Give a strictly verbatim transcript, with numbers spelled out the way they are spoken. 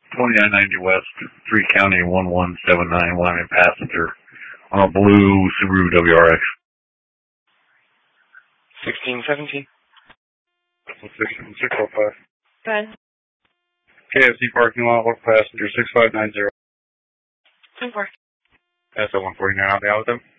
twenty-nine ninety West, three County, one one seven nine, Wyoming passenger on a blue Subaru W R X. sixteen seventeen. sixteen six oh five. Go ahead. K F C parking lot, local passenger six five nine zero. ten four. S O one forty-nine, I'll be out with them.